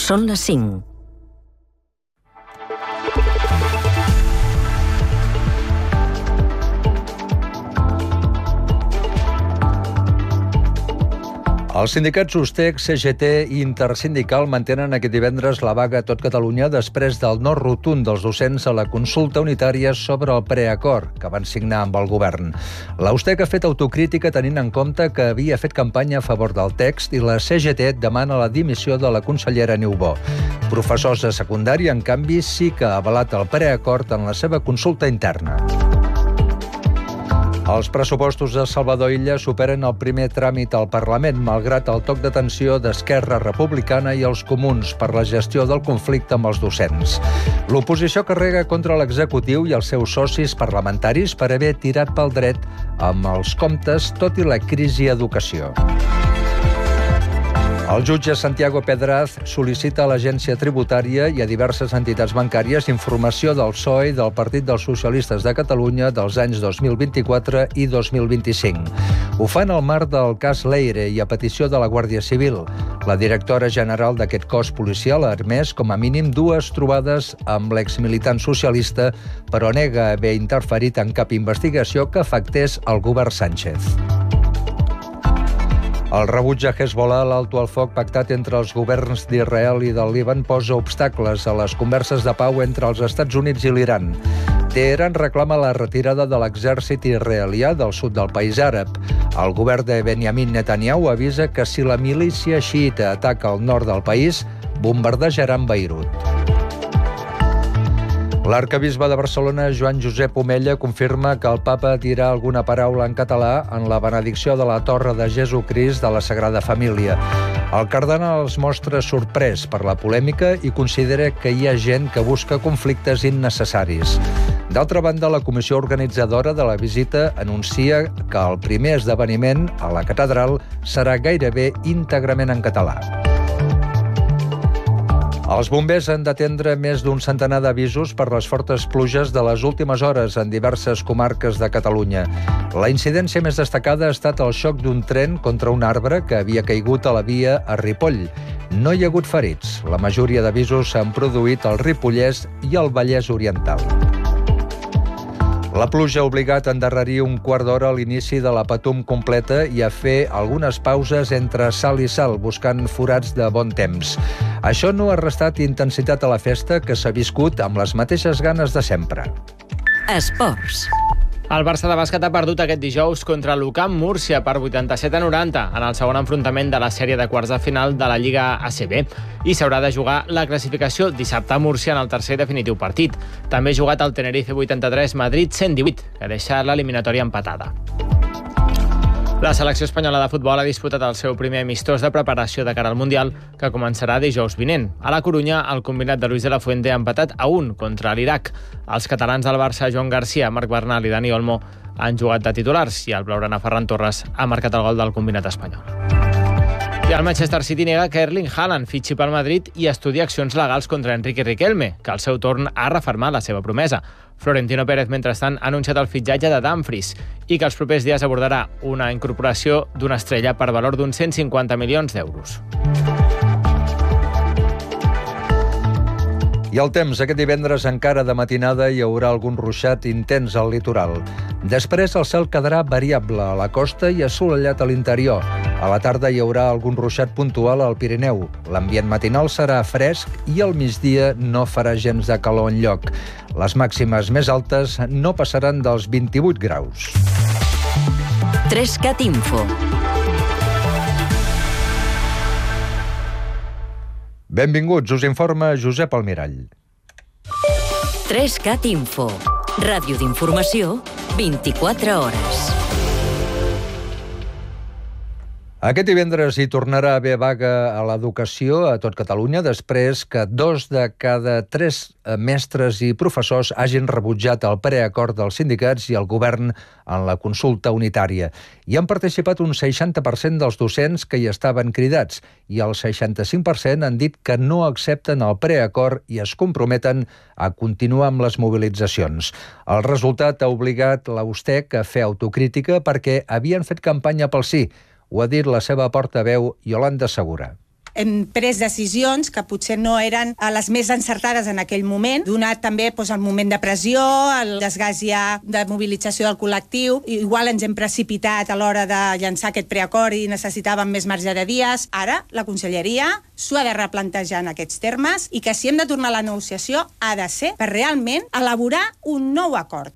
Són les 5. Els sindicats USTEC, CGT i Intersindical mantenen aquest divendres la vaga a tot Catalunya després del no rotund dels docents a la consulta unitària sobre el preacord que van signar amb el govern. La USTEC ha fet autocrítica tenint en compte que havia fet campanya a favor del text i la CGT demana la dimissió de la consellera Niubó. Professors de secundària, en canvi, sí que ha avalat el preacord en la seva consulta interna. Els pressupostos de Salvador Illa superen el primer tràmit al Parlament, malgrat el toc d'atenció d'Esquerra Republicana i els comuns per la gestió del conflicte amb els docents. L'oposició carrega contra l'executiu i els seus socis parlamentaris per haver tirat pel dret amb els comptes, tot i la crisi a educació. El jutge Santiago Pedraz sol·licita a l'Agència Tributària i a diverses entitats bancàries informació del PSOE i del Partit dels Socialistes de Catalunya dels anys 2024 i 2025. Ho fa en el marc del cas Leire i a petició de la Guàrdia Civil. La directora general d'aquest cos policial ha admès com a mínim 2 trobades amb l'exmilitant socialista, però nega haver interferit en cap investigació que afectés el govern Sánchez. El rebuig a Hezbollah, l'alto al foc pactat entre els governs d'Israel i del Líban, posa obstacles a les converses de pau entre els Estats Units i l'Iran. Teheran reclama la retirada de l'exèrcit israelià del sud del país àrab. El govern de Benjamin Netanyahu avisa que si la milícia xiita ataca al nord del país, bombardejaran Beirut. L'arquebisbe de Barcelona, Joan Josep Omella, confirma que el papa dirà alguna paraula en català en la benedicció de la Torre de Jesucrist de la Sagrada Família. El cardenal es mostra sorprès per la polèmica i considera que hi ha gent que busca conflictes innecessaris. D'altra banda, la comissió organitzadora de la visita anuncia que el primer esdeveniment a la catedral serà gairebé íntegrament en català. Els bombers han d'atendre més d'un centenar d'avisos per les fortes pluges de les últimes hores en diverses comarques de Catalunya. La incidència més destacada ha estat el xoc d'un tren contra un arbre que havia caigut a la via a Ripoll. No hi ha hagut ferits. La majoria d'avisos s'han produït al Ripollès i al Vallès Oriental. La pluja ha obligat a endarrerir un quart d'hora a l'inici de la Patum completa i a fer algunes pauses entre salt i salt, buscant forats de bon temps. Això no ha restat intensitat a la festa, que s'ha viscut amb les mateixes ganes de sempre. Esports. El Barça de bàsquet ha perdut aquest dijous contra l'UCAM Múrcia per 87-90 en el segon enfrontament de la sèrie de quarts de final de la Lliga ACB i s'haurà de jugar la classificació dissabte a Múrcia en el tercer i definitiu partit. També ha jugat el Tenerife 83, Madrid 118, que deixa l'eliminatòria empatada. La selecció espanyola de futbol ha disputat el seu primer amistós de preparació de cara al Mundial, que començarà dijous vinent. A la Corunya, el combinat de Luis de la Fuente ha empatat a 1 contra l'Iraq. Els catalans del Barça, Joan Garcia, Marc Bernal i Dani Olmo, han jugat de titulars i el blaugrana Ferran Torres ha marcat el gol del combinat espanyol. I el Manchester City nega que Erling Haaland fitxi pel Madrid i estudia accions legals contra Enrique Riquelme, que al seu torn ha refermat la seva promesa. Florentino Pérez, mentrestant, ha anunciat el fitxatge de Dumfries i que els propers dies abordarà una incorporació d'una estrella per valor d'uns 150 milions d'euros. I el temps, aquest divendres encara de matinada hi haurà algun ruixat intens al litoral. Després el cel quedarà variable a la costa i assolellat a l'interior. A la tarda hi haurà algun ruixat puntual al Pirineu. L'ambient matinal serà fresc i al migdia no farà gens de calor enlloc. Les màximes més altes no passaran dels 28 graus. 3CAT Info. Benvinguts, us informa Josep Almirall. 3CAT Info. Ràdio d'informació, 24 hores. Aquest divendres hi tornarà a haver vaga a l'educació a tot Catalunya després que 2 de cada 3 mestres i professors hagin rebutjat el preacord dels sindicats i el govern en la consulta unitària. Hi han participat un 60% dels docents que hi estaven cridats i el 65% han dit que no accepten el preacord i es comprometen a continuar amb les mobilitzacions. El resultat ha obligat la USTEC a fer autocrítica perquè havien fet campanya pel sí. Ho ha dit la seva portaveu, Iolanda Segura. hem pres decisions que potser no eren les més encertades en aquell moment, donat també el moment de pressió, el desgast ja de mobilització del col·lectiu. Igual ens hem precipitat a l'hora de llançar aquest preacord i necessitàvem més marge de dies. Ara, la Conselleria s'ho ha de replantejar en aquests termes i que si hem de tornar a la negociació ha de ser per realment elaborar un nou acord.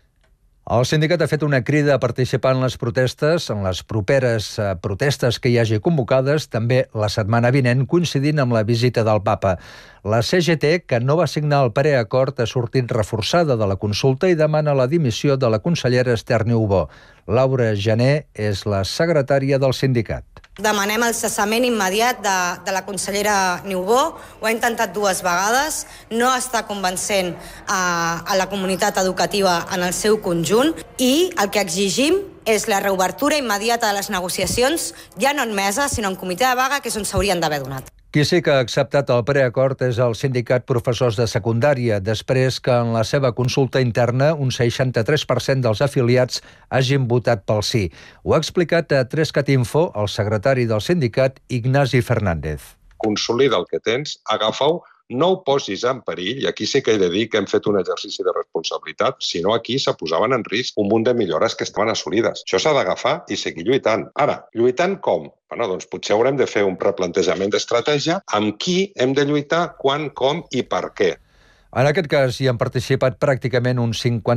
El sindicat ha fet una crida a participar en les protestes, en les properes protestes que hi hagi convocades, també la setmana vinent, coincidint amb la visita del Papa. La CGT, que no va signar el preacord, ha sortit reforçada de la consulta i demana la dimissió de la consellera Esther Niubó. Laura Jané és la secretària del sindicat. Demanem el cessament immediat de la consellera Niubó. Ho ha intentat 2 vegades, no està convencent a la comunitat educativa en el seu conjunt i el que exigim és la reobertura immediata de les negociacions, ja no en mesa, sinó en comitè de vaga, que és on s'haurien d'haver donat. Qui sí que ha acceptat el preacord és el sindicat Professors de Secundària, després que en la seva consulta interna un 63% dels afiliats hagin votat pel sí. Ho ha explicat a 3cat Info el secretari del sindicat, Ignasi Fernández. Consolida el que tens, agafa-ho, no ho posis en perill, i aquí sí que he de dir que hem fet un exercici de responsabilitat, si no aquí se posaven en risc un munt de millores que estaven assolides. Això s'ha d'agafar i seguir lluitant. Ara, lluitant com? Doncs potser haurem de fer un replantejament d'estratègia amb qui hem de lluitar, quan, com i per què. En aquest cas hi han participat pràcticament un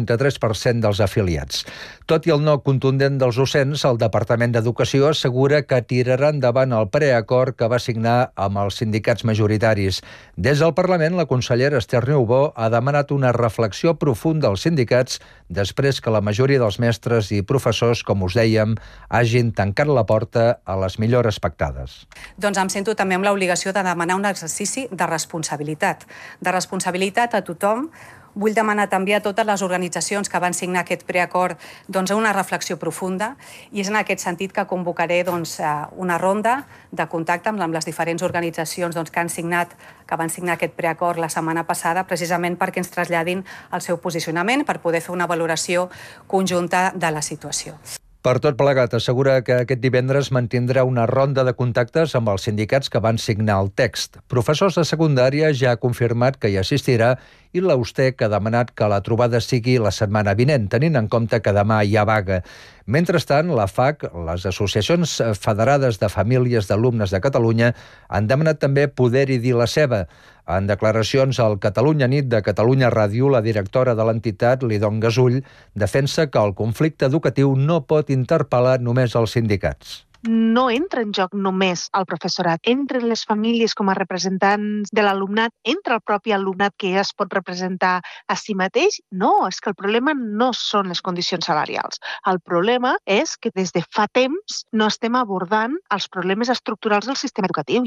53% dels afiliats. Tot i el no contundent dels docents, el Departament d'Educació assegura que tirarà endavant el preacord que va signar amb els sindicats majoritaris. Des del Parlament, la consellera Esther Niubó ha demanat una reflexió profunda als sindicats després que la majoria dels mestres i professors, com us dèiem, hagin tancat la porta a les millores pactades. Doncs em sento també amb l'obligació de demanar un exercici de responsabilitat a tothom. Vull demanar també a totes les organitzacions que van signar aquest preacord una reflexió profunda i és en aquest sentit que convocaré una ronda de contacte amb les diferents organitzacions que van signar aquest preacord la setmana passada, precisament perquè ens traslladin el seu posicionament per poder fer una valoració conjunta de la situació. Per tot plegat, assegura que aquest divendres mantindrà una ronda de contactes amb els sindicats que van signar el text. Professors de secundària ja ha confirmat que hi assistirà i l'Austec ha demanat que la trobada sigui la setmana vinent, tenint en compte que demà hi ha vaga. Mentrestant, la FAC, les associacions federades de famílies d'alumnes de Catalunya, han demanat també poder-hi dir la seva. En declaracions al Catalunya Nit de Catalunya Ràdio, la directora de l'entitat, Lidon Gasull, defensa que el conflicte educatiu no pot interpel·lar només els sindicats. No entra en joc només el professorat, entren les famílies com a representants de l'alumnat, entra el propi alumnat que es pot representar a si mateix. No, és que el problema no són les condicions salarials. El problema és que des de fa temps no estem abordant els problemes estructurals del sistema educatiu.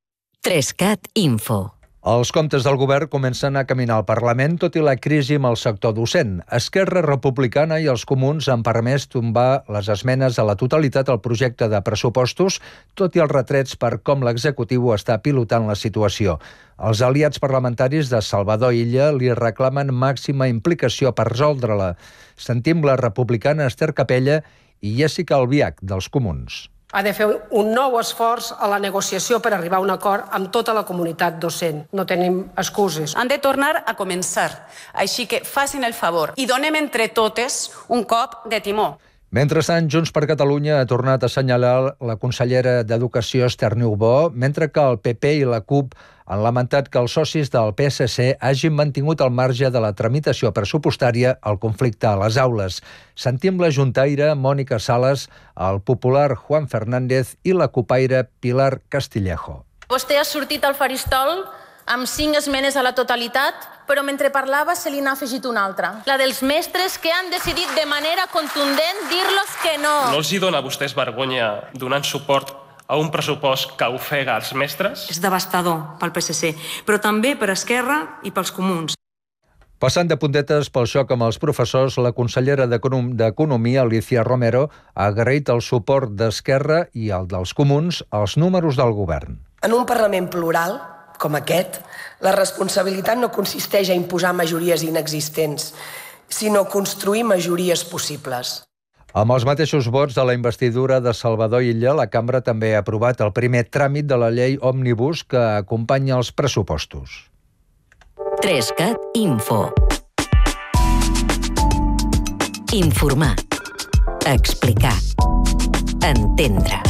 3cat Info. Els comptes del govern comencen a caminar al Parlament, tot i la crisi amb el sector docent. Esquerra Republicana i els Comuns han permès tombar les esmenes a la totalitat al projecte de pressupostos, tot i els retrets per com l'executiu està pilotant la situació. Els aliats parlamentaris de Salvador Illa li reclamen màxima implicació per resoldre-la. Sentim la republicana Esther Capella i Jessica Albiach, dels Comuns. Ha de fer un nou esforç a la negociació per arribar a un acord amb tota la comunitat docent. No tenim excuses. Han de tornar a començar, així que facin el favor i donem entre totes un cop de timó. Mentrestant, Junts per Catalunya ha tornat a assenyalar la consellera d'Educació Esther Niubó, mentre que el PP i la CUP han lamentat que els socis del PSC hagin mantingut al marge de la tramitació pressupostària el conflicte a les aules. Sentim la juntaire Mònica Sales, el popular Juan Fernández i la cupaire Pilar Castillejo. Vostè ha sortit al faristol amb 5 esmenes a la totalitat, però mentre parlava se li n'ha afegit una altra. La dels mestres que han decidit de manera contundent dir-los que no. No els hi dona a vostès vergonya donant suport a un pressupost que ofega els mestres? És devastador pel PSC, però també per Esquerra i pels Comuns. Passant de puntetes pel xoc amb els professors, la consellera d'Economia, Alicia Romero, ha agraït el suport d'Esquerra i el dels Comuns als números del govern. En un Parlament plural, com aquest, la responsabilitat no consisteix a imposar majories inexistents, sinó a construir majories possibles. Amb els mateixos vots de la investidura de Salvador Illa, la cambra també ha aprovat el primer tràmit de la llei Òmnibus que acompanya els pressupostos. 3CAT Info. Informar. Explicar. Entendre.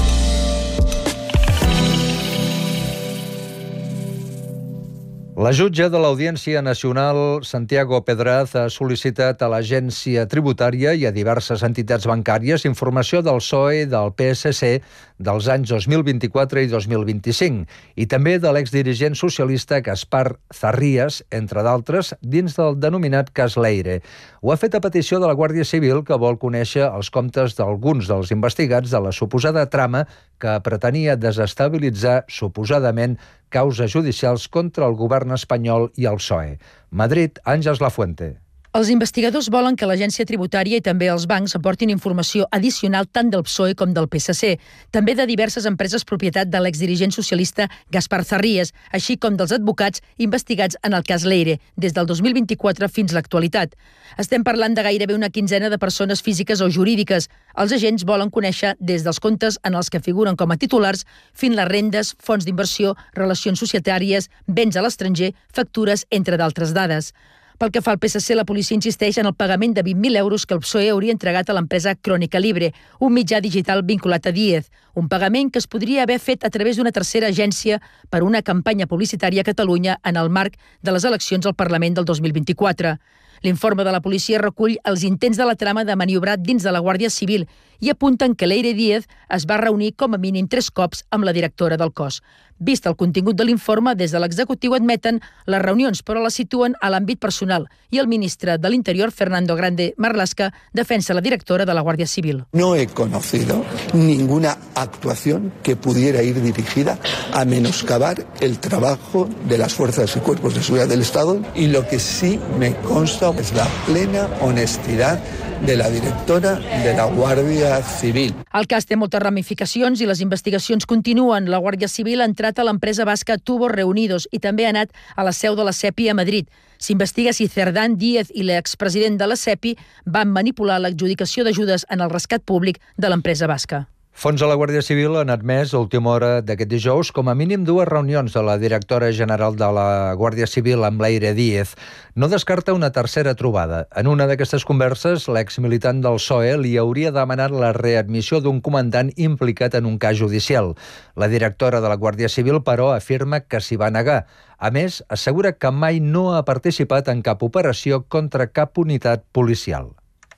La jutge de l'Audiència Nacional, Santiago Pedraz, ha sol·licitat a l'Agència Tributària i a diverses entitats bancàries informació del PSOE i del PSC dels anys 2024 i 2025 i també de l'exdirigent socialista Gaspar Zarrías, entre d'altres, dins del denominat cas Leire. Ho ha fet a petició de la Guàrdia Civil, que vol conèixer els comptes d'alguns dels investigats de la suposada trama que pretenia desestabilitzar, suposadament, causes judicials contra el govern espanyol i el PSOE. Madrid, Àngels Lafuente. Els investigadors volen que l'Agència Tributària i també els bancs aportin informació addicional tant del PSOE com del PSC, també de diverses empreses propietat de l'exdirigent socialista Gaspar Zarrías, així com dels advocats investigats en el cas Leire, des del 2024 fins l'actualitat. Estem parlant de gairebé una quinzena de persones físiques o jurídiques. Els agents volen conèixer des dels comptes en els que figuren com a titulars fins les rendes, fons d'inversió, relacions societàries, béns a l'estranger, factures, entre d'altres dades. Pel que fa al PSC, la policia insisteix en el pagament de 20.000 euros que el PSOE hauria entregat a l'empresa Crònica Libre, un mitjà digital vinculat a Díez, un pagament que es podria haver fet a través d'una tercera agència per una campanya publicitària a Catalunya en el marc de les eleccions al Parlament del 2024. L'informe de la policia recull els intents de la trama de maniobrar dins de la Guàrdia Civil i apunten que Leire Díez es va reunir com a mínim 3 cops amb la directora del cos. Vist el contingut de l'informe, des de l'executiu admeten les reunions, però les situen a l'àmbit personal i el ministre de l'Interior, Fernando Grande Marlaska, defensa la directora de la Guàrdia Civil. No he conocido ninguna actuación que pudiera ir dirigida a menoscabar el trabajo de las fuerzas y cuerpos de seguridad del Estado, y lo que sí me consta es la plena honestidad de la directora de la Guàrdia Civil. El cas té moltes ramificacions i les investigacions continuen. La Guàrdia Civil ha entrat a l'empresa basca Tubos Reunidos i també ha anat a la seu de la SEPI a Madrid. S'investiga si Cerdán Díez i l'expresident de la SEPI van manipular l'adjudicació d'ajudes en el rescat públic de l'empresa basca. Fons de la Guàrdia Civil han admès a última hora d'aquest dijous com a mínim 2 reunions de la directora general de la Guàrdia Civil amb Leire Díez. No descarta una tercera trobada. En una d'aquestes converses, l'exmilitant del PSOE li hauria demanat la readmissió d'un comandant implicat en un cas judicial. La directora de la Guàrdia Civil, però, afirma que s'hi va negar. A més, assegura que mai no ha participat en cap operació contra cap unitat policial.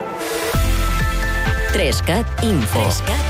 3CAT Info.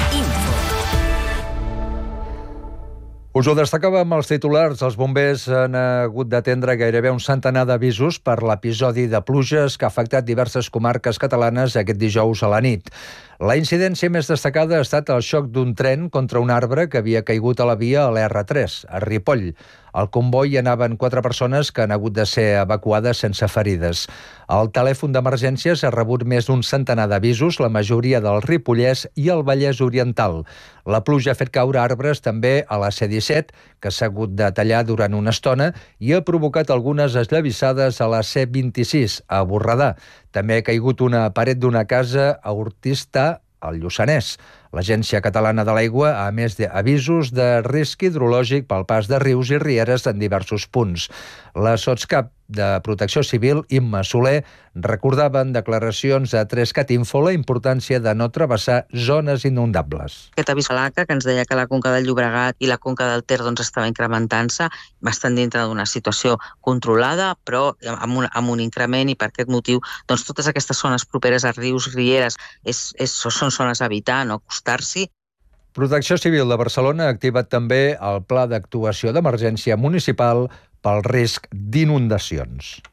Us ho destacàvem els titulars. Els bombers han hagut d'atendre gairebé un centenar d'avisos per l'episodi de pluges que ha afectat diverses comarques catalanes aquest dijous a la nit. La incidència més destacada ha estat el xoc d'un tren contra un arbre que havia caigut a la via a l'R3, a Ripoll. Al comboi hi anaven 4 persones que han hagut de ser evacuades sense ferides. El telèfon d'emergències ha rebut més d'un centenar d'avisos, la majoria del Ripollès i el Vallès Oriental. La pluja ha fet caure arbres també a la C-17, que s'ha hagut de tallar durant una estona, i ha provocat algunes esllavissades a la C-26, a Borredà. També ha caigut una paret d'una casa a Ortistà, al Lluçanès. L'Agència Catalana de l'Aigua ha emès avisos de risc hidrològic pel pas de rius i rieres en diversos punts. La sotscap de Protecció Civil, Imma Soler, recordava en declaracions a 3CAT Info la importància de no travessar zones inundables. Aquest avís a l'ACA, que ens deia que la conca del Llobregat i la conca del Ter estava incrementant-se, bastant dintre d'una situació controlada, però amb un increment, i per aquest motiu totes aquestes zones properes a rius, rieres, són zones a evitar, no acostar-s'hi. Protecció Civil de Barcelona ha activat també el Pla d'Actuació d'Emergència Municipal pel risc d'inundacions.